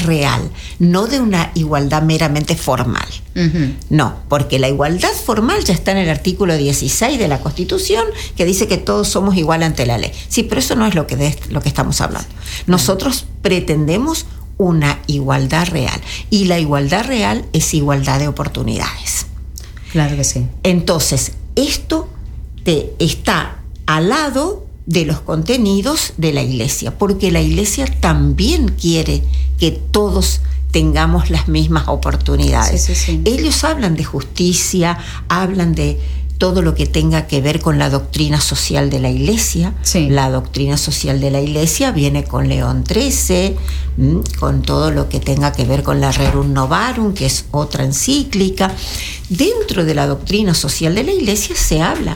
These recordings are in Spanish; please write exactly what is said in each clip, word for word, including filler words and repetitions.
real, no de una igualdad meramente formal. Uh-huh. No, porque la igualdad formal ya está en el artículo dieciséis de la Constitución, que dice que todos somos iguales ante la ley. Sí, pero eso no es lo que, de, lo que estamos hablando. Nosotros uh-huh. pretendemos una igualdad real, y la igualdad real es igualdad de oportunidades. Claro que sí. Entonces, esto te está al lado de los contenidos de la Iglesia, porque la Iglesia también quiere que todos tengamos las mismas oportunidades. Sí, sí, sí. Ellos hablan de justicia, hablan de todo lo que tenga que ver con la doctrina social de la Iglesia. Sí. La doctrina social de la Iglesia viene con León trece, con todo lo que tenga que ver con la Rerum Novarum, que es otra encíclica. Dentro de la doctrina social de la Iglesia se habla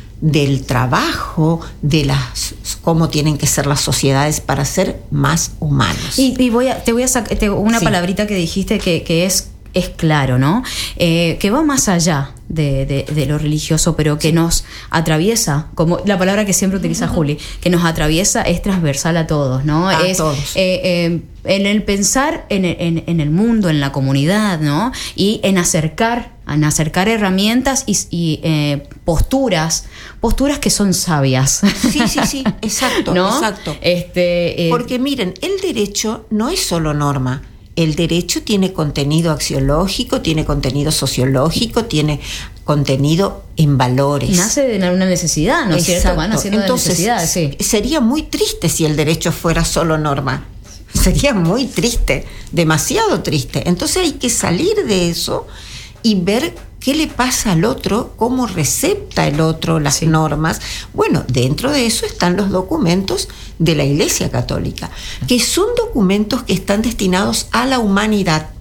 del trabajo, de las cómo tienen que ser las sociedades para ser más humanos. Y, y voy a, te voy a sacar una sí. palabrita que dijiste que, que es, es claro, ¿no? Eh, que va más allá de, de, de lo religioso, pero que nos atraviesa, como la palabra que siempre utiliza uh-huh. Juli, que nos atraviesa, es transversal a todos, ¿no? A es, todos. Eh, eh, en el pensar en el, en, en el mundo, en la comunidad, ¿no? Y en acercar, en acercar herramientas y, y eh, posturas, posturas que son sabias. Sí, sí, sí, exacto, ¿no? exacto. Este, eh, Porque miren, el derecho no es solo norma. El derecho tiene contenido axiológico, tiene contenido sociológico, tiene contenido en valores. Nace de una necesidad, ¿no es cierto? Van haciendo Entonces, de necesidad, sí. Sería muy triste si el derecho fuera solo norma. Sería muy triste, demasiado triste. Entonces hay que salir de eso y ver qué le pasa al otro, cómo recepta el otro las sí. normas. Bueno, dentro de eso están los documentos de la Iglesia Católica, que son documentos que están destinados a la humanidad.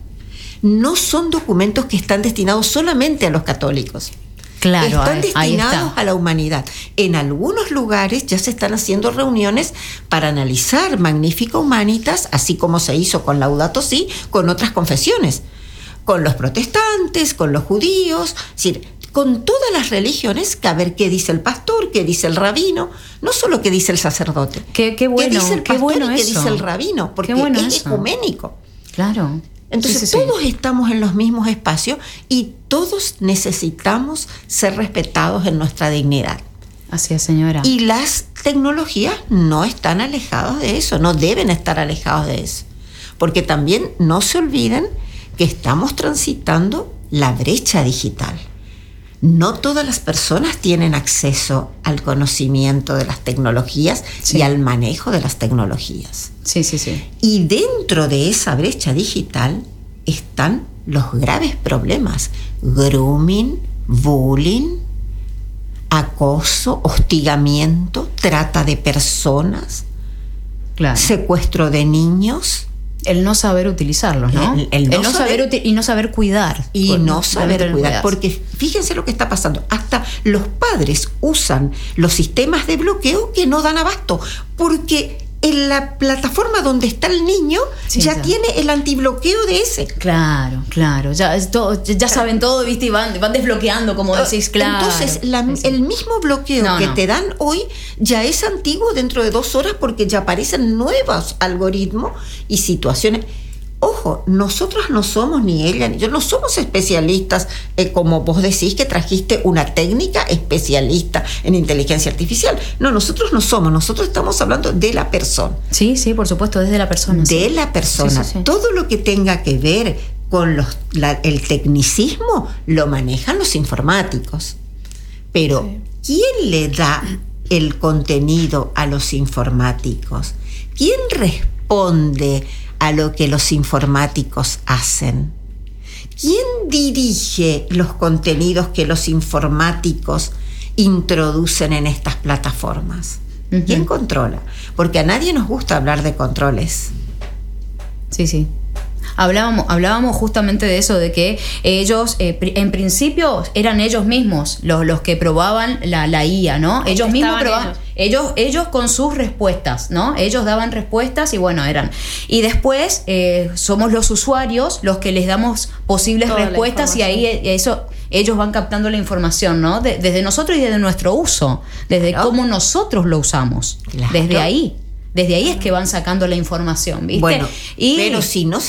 No son documentos que están destinados solamente a los católicos. Claro, están destinados ahí está. a la humanidad. En algunos lugares ya se están haciendo reuniones para analizar Magnificat Humanitas, así como se hizo con Laudato Si, con otras confesiones, con los protestantes, con los judíos, es decir, con todas las religiones, que a ver qué dice el pastor, qué dice el rabino, no solo qué dice el sacerdote, qué, qué, bueno, qué dice el pastor qué bueno y qué eso. dice el rabino, porque bueno es eso. ecuménico. Claro. Entonces sí, sí, todos sí. estamos en los mismos espacios y todos necesitamos ser respetados en nuestra dignidad. Así es, señora. Y las tecnologías no están alejadas de eso, no deben estar alejados de eso. Porque también no se olviden que estamos transitando la brecha digital. No todas las personas tienen acceso al conocimiento de las tecnologías sí. y al manejo de las tecnologías. Sí, sí, sí. Y dentro de esa brecha digital están los graves problemas: grooming, bullying, acoso, hostigamiento, trata de personas, claro. secuestro de niños. El no saber utilizarlos, ¿no? El, el no, el no saber, saber uti- y no saber cuidar. Y pues, no saber cuidar. cuidar. Porque fíjense lo que está pasando. Hasta los padres usan los sistemas de bloqueo que no dan abasto. Porque en la plataforma donde está el niño sí, ya, ya tiene el antibloqueo de ese. Claro, claro. Ya, es todo, ya saben todo, ¿viste? Y van, van desbloqueando, como decís, claro. Entonces, la, sí, sí. el mismo bloqueo no, que no. te dan hoy ya es antiguo dentro de dos horas, porque ya aparecen nuevos algoritmos y situaciones. Ojo, nosotros no somos, ni ella ni yo, no somos especialistas, eh, como vos decís que trajiste una técnica especialista en inteligencia artificial. No, nosotros no somos, nosotros estamos hablando de la persona. Sí, sí, por supuesto, desde la persona. De sí. la persona. Sí, sí, sí. Todo lo que tenga que ver con los, la, el tecnicismo lo manejan los informáticos. Pero, sí. ¿quién le da el contenido a los informáticos? ¿Quién responde a lo que los informáticos hacen? ¿Quién dirige los contenidos que los informáticos introducen en estas plataformas? Uh-huh. ¿Quién controla? Porque a nadie nos gusta hablar de controles. Sí, sí. Hablábamos, hablábamos justamente de eso, de que ellos, eh, en principio, eran ellos mismos los, los que probaban la, la I A, ¿no? Ellos mismos probaban, ellos. ellos, ellos con sus respuestas, ¿no? Ellos daban respuestas y bueno, eran. Y después eh, somos los usuarios los que les damos posibles Toda respuestas y ahí eso ellos van captando la información, ¿no? De, desde nosotros y desde nuestro uso, desde claro. cómo nosotros lo usamos, claro. desde ahí. Desde ahí es que van sacando la información, ¿viste? Bueno, y, pero si no